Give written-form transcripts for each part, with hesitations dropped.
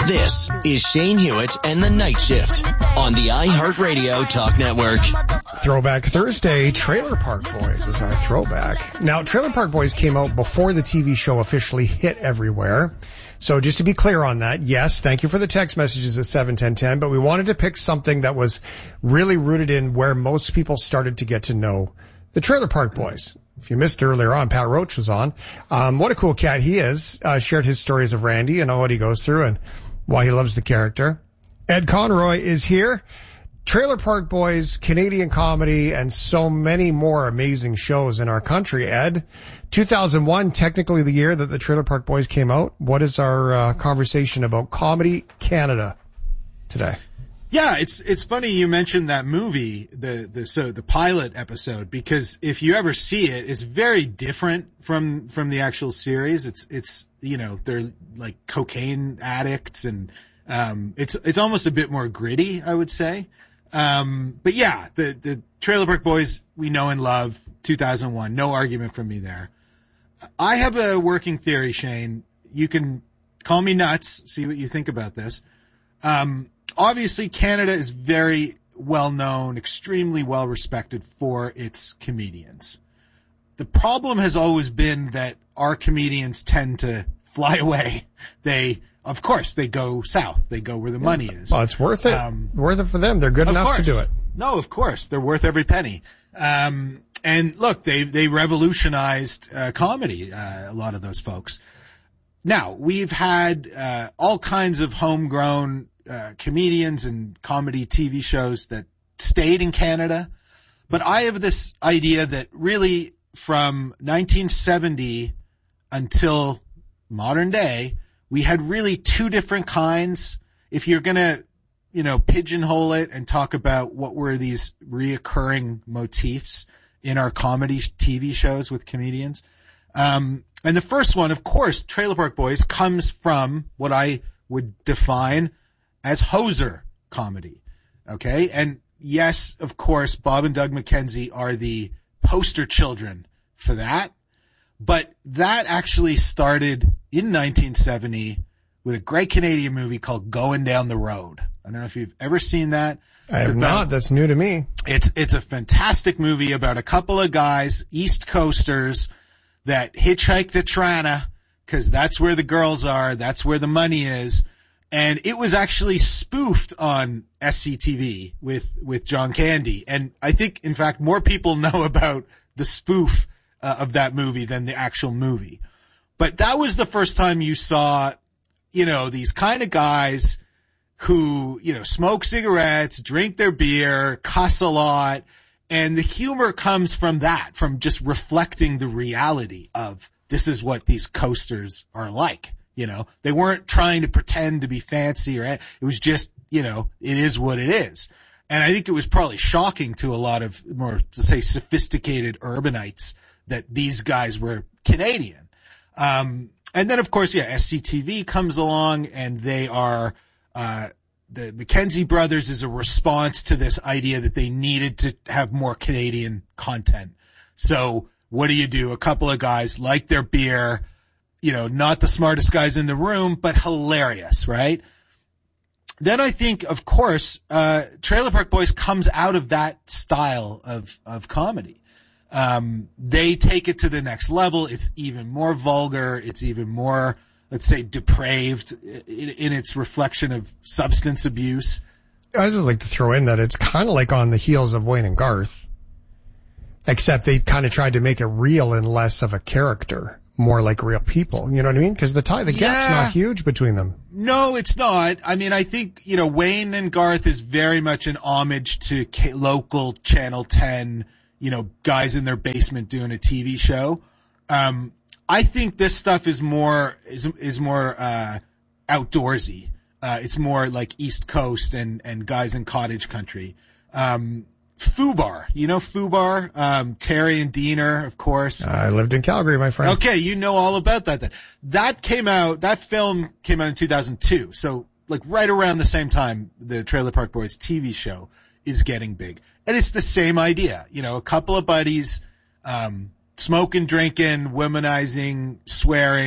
This is Shane Hewitt and the Night Shift on the iHeartRadio Talk Network. Throwback Thursday, Trailer Park Boys is our throwback. Now, Trailer Park Boys came out before the TV show officially hit everywhere. So just to be clear on that, yes, thank you for the text messages at 71010, but we wanted to pick something that was really rooted in where most people started to get to know the Trailer Park Boys. If you missed earlier on, Pat Roach was on. What a cool cat he is. Shared his stories of Randy and what he goes through and why he loves the character. Ed Conroy is here. Trailer Park Boys, Canadian comedy, and so many more amazing shows in our country. Ed, 2001, technically the year that the Trailer Park Boys came out. What is our conversation about Comedy Canada today? Yeah, it's funny you mentioned that movie, the pilot episode, because if you ever see it, it's very different from the actual series. It's they're like cocaine addicts and it's almost a bit more gritty, I would say. But yeah, the Trailer Park Boys we know and love, 2001, no argument from me there. I have a working theory, Shane. You can call me nuts, see what you think about this. Obviously Canada is very well known, extremely well respected for its comedians. The problem has always been that our comedians tend to fly away. Of course, they go south. They go where the money is. Well, it's worth it. Worth it for them. They're good enough to do it. No, of course. They're worth every penny. And look, they revolutionized comedy, a lot of those folks. Now, we've had all kinds of homegrown comedians and comedy TV shows that stayed in Canada. But I have this idea that really from 1970 until modern day, we had really two different kinds. If you're going to, pigeonhole it and talk about what were these reoccurring motifs in our comedy TV shows with comedians. And the first one, of course, Trailer Park Boys comes from what I would define as hoser comedy. Okay. And yes, of course, Bob and Doug McKenzie are the poster children for that. But that actually started in 1970 with a great Canadian movie called Going Down the Road. I don't know if you've ever seen that. I have not. That's new to me. It's a fantastic movie about a couple of guys, East Coasters, that hitchhike to Toronto because that's where the girls are. That's where the money is. And it was actually spoofed on SCTV with John Candy. And I think, in fact, more people know about the spoof of that movie than the actual movie. But that was the first time you saw, these kind of guys who, smoke cigarettes, drink their beer, cuss a lot. And the humor comes from that, from just reflecting the reality of this is what these coasters are like. They weren't trying to pretend to be fancy it was just, it is what it is. And I think it was probably shocking to a lot of more, let's say, sophisticated urbanites that these guys were Canadian. And then, of course, SCTV comes along and they are, the McKenzie brothers is a response to this idea that they needed to have more Canadian content. So what do? A couple of guys like their beer, not the smartest guys in the room, but hilarious, right? Then I think, of course, Trailer Park Boys comes out of that style of comedy. They take it to the next level. It's even more vulgar. It's even more, let's say, depraved in its reflection of substance abuse. I'd just like to throw in that it's kind of like on the heels of Wayne and Garth, except they kind of tried to make it real and less of a character, more like real people. You know what I mean? Because the gap's not huge between them. No, it's not. I mean, I think, Wayne and Garth is very much an homage to local Channel 10, guys in their basement doing a TV show. I think this stuff is more outdoorsy. It's more like East Coast and guys in cottage country. Fubar, Fubar, Terry and Diener, of course. I lived in Calgary, my friend. Okay, you know all about that then. That film came out in 2002. So like right around the same time the Trailer Park Boys TV show is getting big. And it's the same idea, a couple of buddies, smoking, drinking, womanizing, swearing,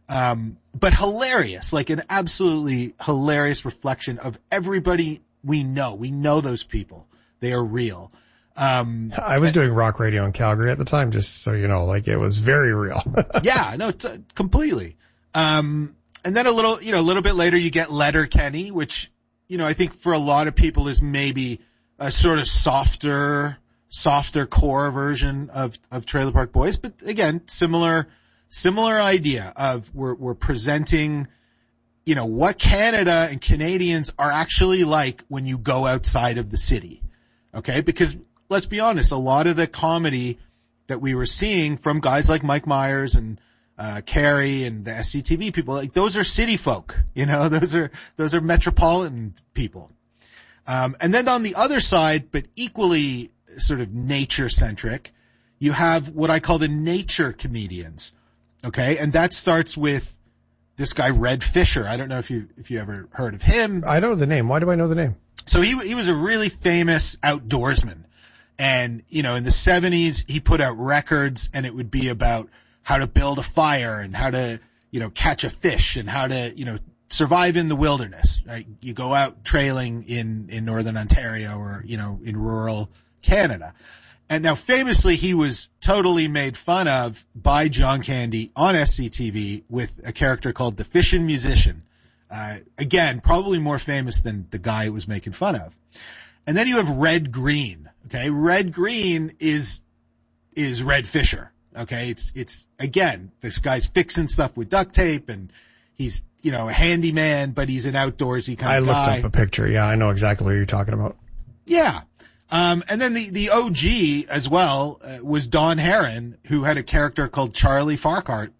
But hilarious, like an absolutely hilarious reflection of everybody we know. We know those people. They are real. I was doing rock radio in Calgary at the time, just so you know, like it was very real. Yeah, no, completely. And then a little bit later you get Letterkenny, which, I think for a lot of people is maybe a sort of softer core version of Trailer Park Boys. But again, similar idea of we're presenting, what Canada and Canadians are actually like when you go outside of the city. Okay? Because let's be honest, a lot of the comedy that we were seeing from guys like Mike Myers and Carrie and the SCTV people, like those are city folk, those are metropolitan people. And then on the other side, but equally sort of nature centric, you have what I call the nature comedians. Okay. And that starts with this guy, Red Fisher. I don't know if you ever heard of him. I know the name. Why do I know the name? So he was a really famous outdoorsman. And, in the 70s, he put out records and it would be about how to build a fire and how to, catch a fish and how to, survive in the wilderness, right? You go out trailing in northern Ontario or, in rural Canada. And now famously, he was totally made fun of by John Candy on SCTV with a character called the Fishin' Musician. Again, probably more famous than the guy it was making fun of. And then you have Red Green. Okay. Red Green is Red Fisher. Okay. It's again, this guy's fixing stuff with duct tape and he's, a handyman, but he's an outdoorsy kind of guy. I looked up a picture. Yeah. I know exactly what you're talking about. Yeah. And then the OG as well, was Don Herron, who had a character called Charlie Farquharson.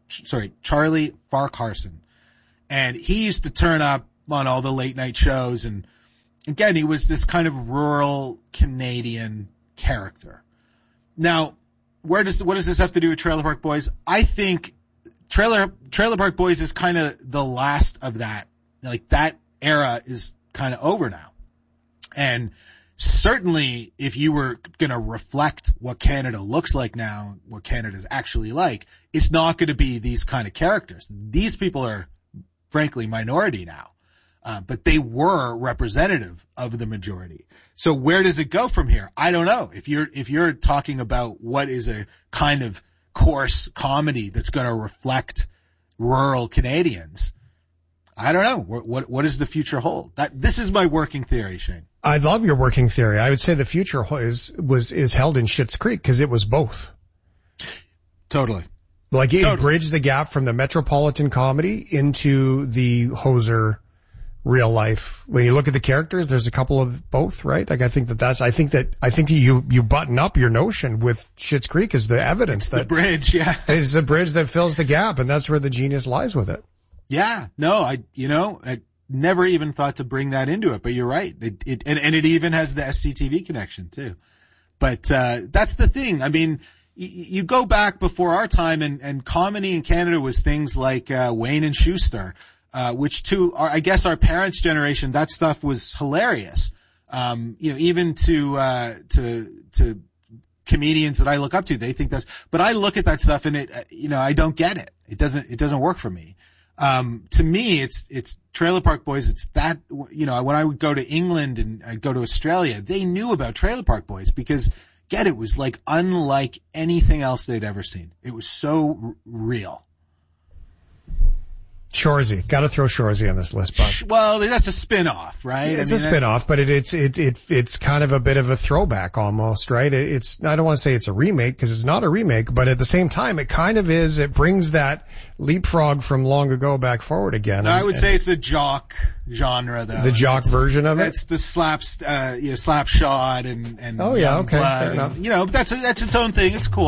And he used to turn up on all the late night shows. And again, he was this kind of rural Canadian character. Now, what does this have to do with Trailer Park Boys? I think Trailer Park Boys is kind of the last of that. Like that era is kind of over now. And certainly if you were going to reflect what Canada looks like now, what Canada's actually like, it's not going to be these kind of characters. These people are frankly minority now. But they were representative of the majority. So where does it go from here? I don't know. If you're talking about what is a kind of coarse comedy that's going to reflect rural Canadians, I don't know. What does the future hold? This is my working theory, Shane. I love your working theory. I would say the future is held in Schitt's Creek because it was both. Totally. Like it bridged the gap from the metropolitan comedy into the Hoser real life. When you look at the characters, there's a couple of both, right? Like I think that you button up your notion with Schitt's Creek as the evidence that the bridge, yeah. It's the bridge that fills the gap, and that's where the genius lies with it. Yeah. No, I never even thought to bring that into it, but you're right. It even has the SCTV connection too. But that's the thing. I mean, you go back before our time and comedy in Canada was things like Wayne and Schuster. Which I guess our parents' generation, that stuff was hilarious. Even to comedians that I look up to, they think but I look at that stuff and I don't get it. It doesn't work for me. To me, it's Trailer Park Boys. It's that, when I would go to England and I'd go to Australia, they knew about Trailer Park Boys because, it was like unlike anything else they'd ever seen. It was so real. Shoresy. Got to throw Shoresy on this list, Bob. Well, that's a spin-off, right? It's a spin-off, but it's kind of a bit of a throwback almost, right? I don't want to say it's a remake because it's not a remake, but at the same time, it kind of is. It brings that leapfrog from long ago back forward again. No, I would say it's the jock genre, though. The jock version of it? It's the slap shot and oh yeah, okay, blood. fair enough. That's its own thing. It's cool.